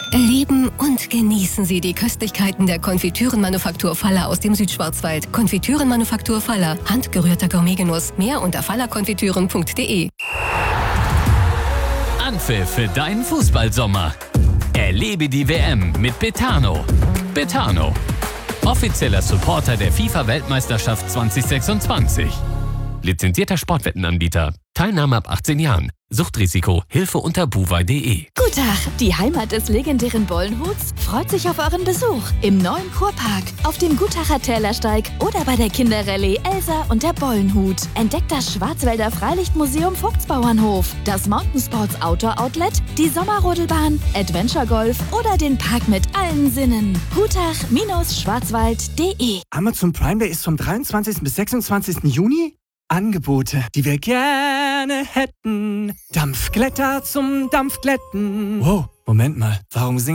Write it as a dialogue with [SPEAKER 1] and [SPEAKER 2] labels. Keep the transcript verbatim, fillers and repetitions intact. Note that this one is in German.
[SPEAKER 1] Erleben und genießen Sie die Köstlichkeiten der Konfitürenmanufaktur Faller aus dem Südschwarzwald. Konfitürenmanufaktur Faller. Handgerührter Gourmetgenuss. Mehr unter fallerkonfitüren punkt de.
[SPEAKER 2] Anpfiff für deinen Fußballsommer. Erlebe die W M mit Betano. Betano. Offizieller Supporter der FIFA-Weltmeisterschaft zwanzig sechsundzwanzig. Lizenzierter Sportwettenanbieter. Teilnahme ab achtzehn Jahren. Suchtrisiko. Hilfe unter buwei punkt de.
[SPEAKER 3] Guten Tag, die Heimat des legendären Bollenhuts freut sich auf euren Besuch im neuen Kurpark, auf dem Gutacher Tälersteig oder bei der Kinderrallye Elsa und der Bollenhut. Entdeckt das Schwarzwälder Freilichtmuseum Vogtsbauernhof, das Mountainsports Outdoor Outlet, die Sommerrodelbahn, Adventure Golf oder den Park mit allen Sinnen. gutach schwarzwald punkt de.
[SPEAKER 4] Amazon Prime Day ist vom dreiundzwanzigsten bis sechsundzwanzigsten Juni. Angebote, die wir gerne hätten. Dampfglätter zum Dampfglätten. Wow, Moment mal, warum singen